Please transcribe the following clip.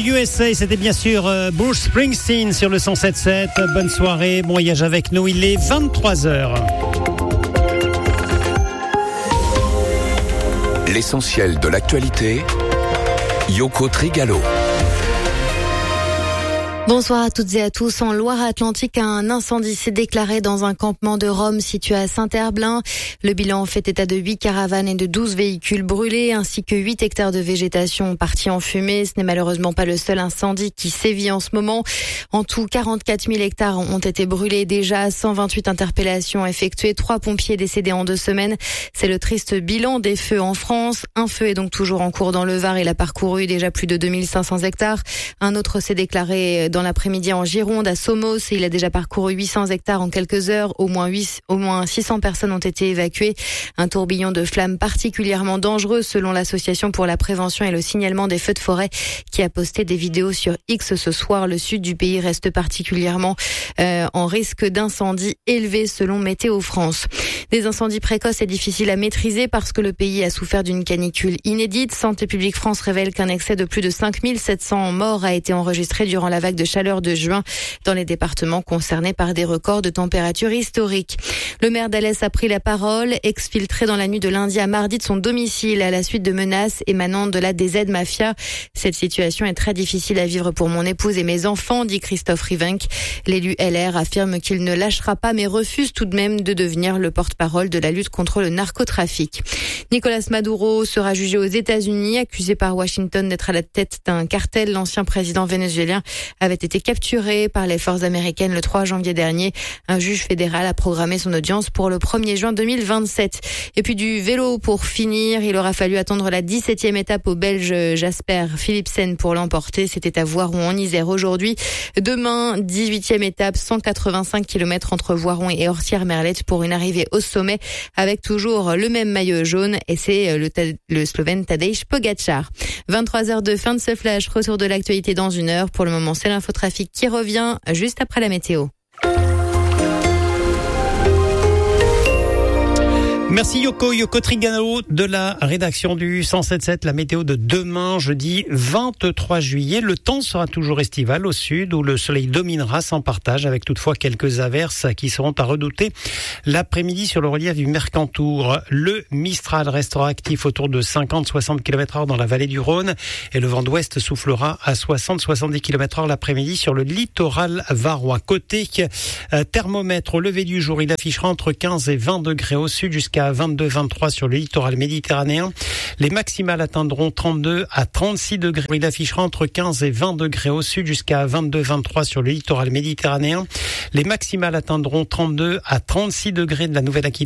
USA, c'était bien sûr Bruce Springsteen sur le 107.7. Bonne soirée, bon voyage avec nous, il est 23h. L'essentiel de l'actualité, Yoko Trigalo. Bonsoir à toutes et à tous. En Loire-Atlantique, un incendie s'est déclaré dans un campement de Rome situé à Saint-Herblain. Le bilan fait état de 8 caravanes et de 12 véhicules brûlés, ainsi que 8 hectares de végétation partis en fumée. Ce n'est malheureusement pas le seul incendie qui sévit en ce moment. En tout, 44 000 hectares ont été brûlés déjà, 128 interpellations effectuées, 3 pompiers décédés en 2 semaines. C'est le triste bilan des feux en France. Un feu est donc toujours en cours dans le Var. Il a parcouru déjà plus de 2500 hectares. Un autre s'est déclaré dans l'après-midi en Gironde, à Somos, et il a déjà parcouru 800 hectares en quelques heures. Au moins 600 personnes ont été évacuées. Un tourbillon de flammes particulièrement dangereux selon l'association pour la prévention et le signalement des feux de forêt qui a posté des vidéos sur X ce soir. Le sud du pays reste particulièrement en risque d'incendie élevé selon Météo France. Des incendies précoces et difficiles à maîtriser parce que le pays a souffert d'une canicule inédite. Santé publique France révèle qu'un excès de plus de 5700 morts a été enregistré durant la vague de chaleur de juin dans les départements concernés par des records de température historiques. Le maire d'Alès a pris la parole, exfiltré dans la nuit de lundi à mardi de son domicile à la suite de menaces émanant de la DZ Mafia. Cette situation est très difficile à vivre pour mon épouse et mes enfants, dit Christophe Rivenc. L'élu LR affirme qu'il ne lâchera pas mais refuse tout de même de devenir le porte-parole de la lutte contre le narcotrafic. Nicolas Maduro sera jugé aux États-Unis, accusé par Washington d'être à la tête d'un cartel. L'ancien président vénézuélien avait été capturé par les forces américaines le 3 janvier dernier. Un juge fédéral a programmé son audience pour le 1er juin 2027. Et puis du vélo pour finir, il aura fallu attendre la 17e étape au Belge Jasper Philipsen pour l'emporter. C'était à Voiron en Isère aujourd'hui. Demain, 18e étape, 185 km entre Voiron et Ortières-Merlette pour une arrivée au sommet avec toujours le même maillot jaune, et c'est le Slovène Tadej Pogačar. 23h02, fin de ce flash, retour de l'actualité dans une heure. Pour le moment, c'est l'infotrafic qui revient juste après la météo. Merci Yoko Trigano de la rédaction du 107.7. La météo de demain, jeudi 23 juillet. Le temps sera toujours estival au sud où le soleil dominera sans partage avec toutefois quelques averses qui seront à redouter l'après-midi sur le relief du Mercantour. Le Mistral restera actif autour de 50-60 km/h dans la vallée du Rhône et le vent d'ouest soufflera à 60-70 km/h l'après-midi sur le littoral varois. Côté thermomètre au lever du jour, il affichera entre 15 et 20 degrés au sud jusqu'à 22-23 sur le littoral méditerranéen. Les maximales atteindront 32 à 36 degrés. Il affichera entre 15 et 20 degrés au sud jusqu'à 22-23 sur le littoral méditerranéen. Les maximales atteindront 32 à 36 degrés de la Nouvelle-Aquitaine.